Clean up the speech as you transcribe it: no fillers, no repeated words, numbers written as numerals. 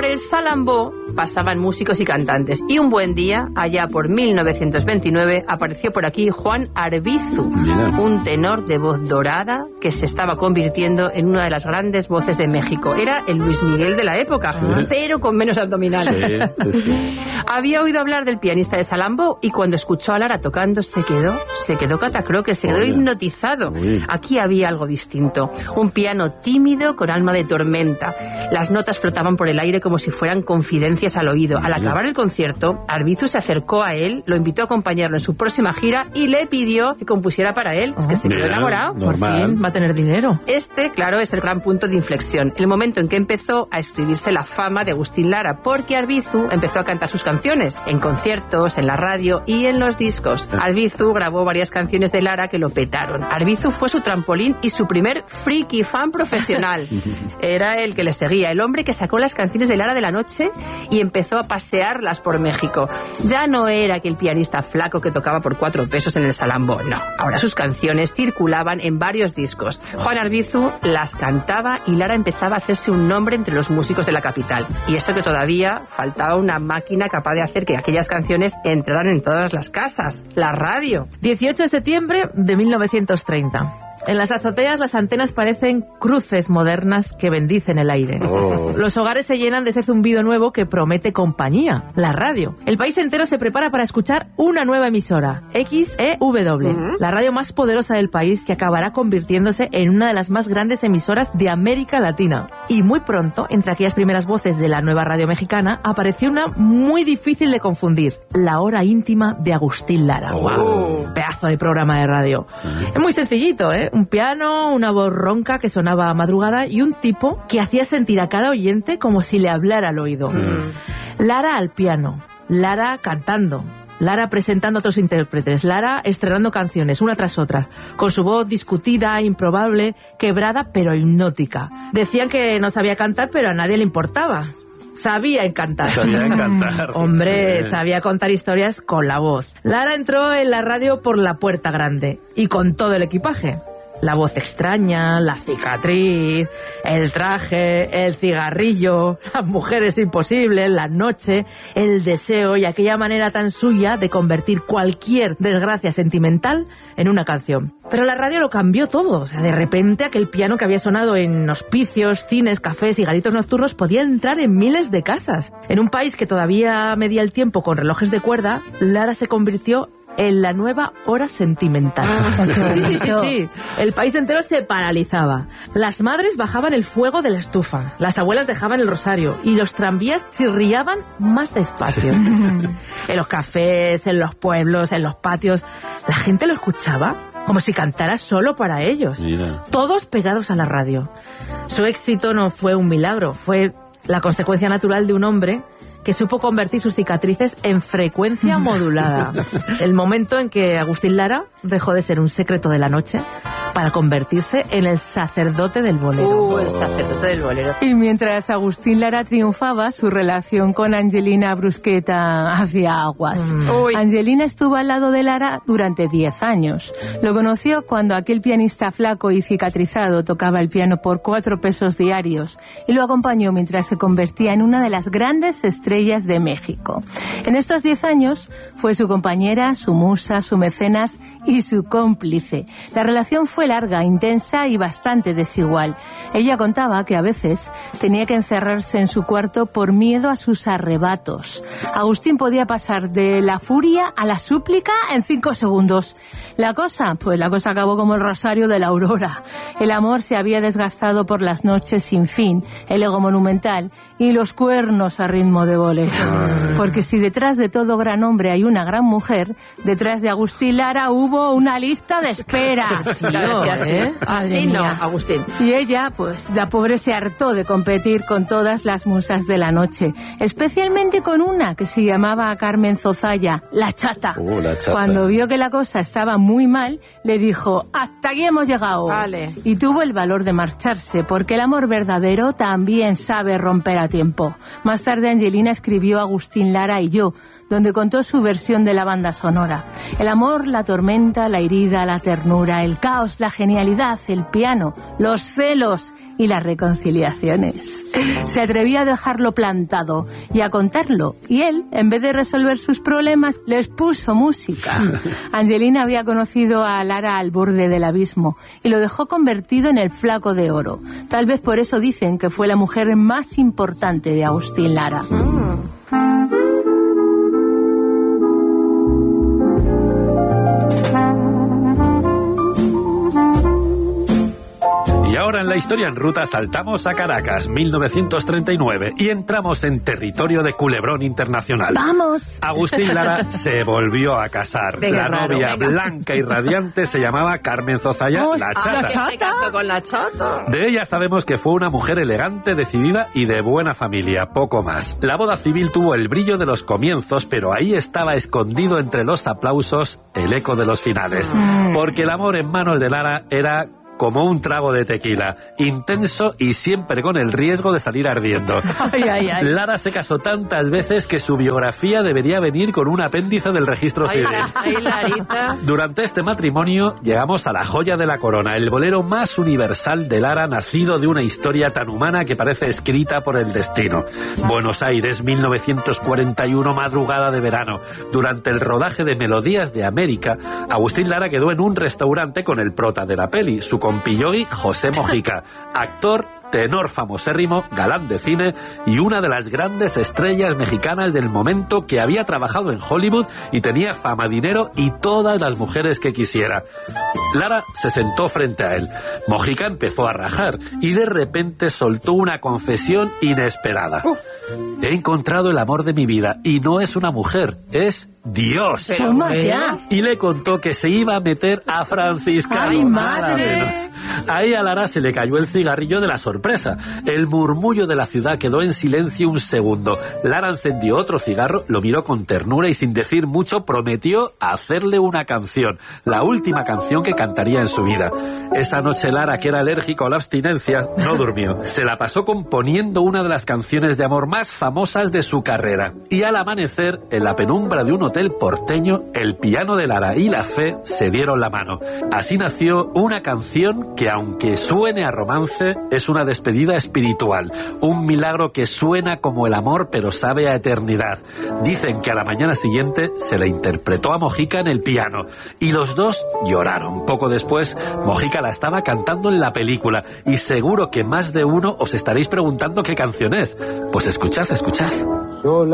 el Salambó pasaban músicos y cantantes. Y un buen día, allá por 1929, apareció por aquí Juan Arbizu, un tenor de voz dorada que se estaba convirtiendo en una de las grandes voces de México. Era el Luis Miguel de la época, pero con menos abdominales. Sí. Había oído hablar del pianista de Salambó y cuando escuchó a Lara tocando se quedó catacroque, se quedó hipnotizado. Aquí había algo distinto. Un piano tímido con alma de tormenta. Las notas flotaban por el aire como si fueran confidencias al oído. Al acabar el concierto, Arbizu se acercó a él, lo invitó a acompañarlo en su próxima gira y le pidió que compusiera para él. Es que se quedó enamorado. Por fin va a tener dinero. Claro, es el gran punto de inflexión. El momento en que empezó a escribirse la fama de Agustín Lara, porque Arbizu empezó a cantar sus canciones en conciertos, en la radio y en los discos. Arbizu grabó varias canciones de Lara que lo petaron. Arbizu fue su trampolín y su primer friki fan profesional. Era el que le seguía, el hombre que sacó las canciones de Lara de la noche y empezó a pasearlas por México. Ya no era aquel pianista flaco que tocaba por 4 pesos en el Salambó, no. Ahora sus canciones circulaban en varios discos. Juan Arbizu las cantaba y Lara empezaba a hacerse un nombre entre los músicos de la capital. Y eso que todavía faltaba una máquina capaz de hacer que aquellas canciones entraran en todas las casas, la radio. 18 de septiembre de 1930. En las azoteas las antenas parecen cruces modernas que bendicen el aire. Los hogares se llenan de ese zumbido nuevo que promete compañía, la radio. El país entero se prepara para escuchar una nueva emisora, XEW, la radio más poderosa del país que acabará convirtiéndose en una de las más grandes emisoras de América Latina. Y muy pronto, entre aquellas primeras voces de la nueva radio mexicana, apareció una muy difícil de confundir, La Hora Íntima de Agustín Lara. ¡Wow! Pedazo de programa de radio. Es muy sencillito, ¿eh? Un piano, una voz ronca que sonaba a madrugada y un tipo que hacía sentir a cada oyente como si le hablara al oído. Lara al piano, Lara cantando, Lara presentando a otros intérpretes, Lara estrenando canciones una tras otra, con su voz discutida, improbable, quebrada pero hipnótica. Decían que no sabía cantar, pero a nadie le importaba. Sabía encantar. Hombre, sí. Sabía contar historias con la voz. Lara entró en la radio por la puerta grande y con todo el equipaje. La voz extraña, la cicatriz, el traje, el cigarrillo, las mujeres imposibles, la noche, el deseo y aquella manera tan suya de convertir cualquier desgracia sentimental en una canción. Pero la radio lo cambió todo. O sea, de repente aquel piano que había sonado en hospicios, cines, cafés y garitos nocturnos podía entrar en miles de casas. En un país que todavía medía el tiempo con relojes de cuerda, Lara se convirtió en la nueva hora sentimental. Sí. El país entero se paralizaba. Las madres bajaban el fuego de la estufa, las abuelas dejaban el rosario y los tranvías chirriaban más despacio. En los cafés, en los pueblos, en los patios, la gente lo escuchaba como si cantara solo para ellos. Mira. Todos pegados a la radio. Su éxito no fue un milagro, fue la consecuencia natural de un hombre que supo convertir sus cicatrices en frecuencia modulada. El momento en que Agustín Lara dejó de ser un secreto de la noche para convertirse en el sacerdote del bolero. El sacerdote del bolero. Y mientras Agustín Lara triunfaba, su relación con Angelina Brusqueta hacía aguas. Angelina estuvo al lado de Lara durante 10 años. Lo conoció cuando aquel pianista flaco y cicatrizado tocaba el piano por 4 pesos diarios y lo acompañó mientras se convertía en una de las grandes estrellas de México. En estos 10 años fue su compañera, su musa, su mecenas y su cómplice. La relación fue larga, intensa y bastante desigual. Ella contaba que a veces tenía que encerrarse en su cuarto por miedo a sus arrebatos. Agustín podía pasar de la furia a la súplica en 5 segundos. La cosa acabó como el rosario de la aurora. El amor se había desgastado por las noches sin fin, el ego monumental y los cuernos a ritmo de bolero. Porque si detrás de todo gran hombre hay una gran mujer, detrás de Agustín Lara hubo una lista de espera. Claro, es que así no, Agustín. Y ella, pues, la pobre se hartó de competir con todas las musas de la noche, especialmente con una que se llamaba Carmen Zozaya, la chata. La chata. Cuando vio que la cosa estaba muy mal, le dijo, hasta aquí hemos llegado. Vale. Y tuvo el valor de marcharse, porque el amor verdadero también sabe romper a tiempo. Más tarde Angelina escribió Agustín Lara y yo, donde contó su versión de la banda sonora. El amor, la tormenta, la herida, la ternura, el caos voz, la genialidad, el piano, los celos y las reconciliaciones. Se atrevía a dejarlo plantado y a contarlo, y él, en vez de resolver sus problemas, les puso música. Angelina había conocido a Lara al borde del abismo y lo dejó convertido en el flaco de oro. Tal vez por eso dicen que fue la mujer más importante de Agustín Lara. Y ahora en la historia en ruta saltamos a Caracas, 1939, y entramos en territorio de culebrón internacional. ¡Vamos! Agustín Lara se volvió a casar. Venga, la novia venga. blanca y radiante se llamaba Carmen Zozaya, la Chata. Se casó con la Chata. De ella sabemos que fue una mujer elegante, decidida y de buena familia, poco más. La boda civil tuvo el brillo de los comienzos, pero ahí estaba escondido entre los aplausos el eco de los finales. Porque el amor en manos de Lara era como un trago de tequila, intenso y siempre con el riesgo de salir ardiendo. Ay, ay, ay. Lara se casó tantas veces que su biografía debería venir con un apéndice del registro civil. Ay, Larita. Durante este matrimonio llegamos a la joya de la corona, el bolero más universal de Lara, nacido de una historia tan humana que parece escrita por el destino. Buenos Aires, 1941, madrugada de verano. Durante el rodaje de Melodías de América, Agustín Lara quedó en un restaurante con el prota de la peli, su compilloy José Mojica, actor, tenor famosérrimo, galán de cine y una de las grandes estrellas mexicanas del momento, que había trabajado en Hollywood y tenía fama, dinero y todas las mujeres que quisiera. Lara se sentó frente a él. Mojica empezó a rajar y de repente soltó una confesión inesperada. He encontrado el amor de mi vida y no es una mujer, es Dios. Toma ya. Y le contó que se iba a meter a franciscano. ¡Ay, nada madre! menos. Ahí a Lara se le cayó el cigarrillo de la sorpresa. El murmullo de la ciudad quedó en silencio un segundo. Lara encendió otro cigarro, lo miró con ternura y sin decir mucho prometió hacerle una canción, la última canción que cantaría en su vida. Esa noche Lara, que era alérgico a la abstinencia, no durmió. Se la pasó componiendo una de las canciones de amor más famosas de su carrera. Y al amanecer, en la penumbra de un hotel porteño, el piano de Lara y la fe se dieron la mano. Así nació una canción que, aunque suene a romance, es una despedida espiritual, un milagro que suena como el amor pero sabe a eternidad. Dicen que a la mañana siguiente se la interpretó a Mojica en el piano y los dos lloraron. Poco después, Mojica la estaba cantando en la película y seguro que más de uno os estaréis preguntando qué canción es. Pues escuchad. Sola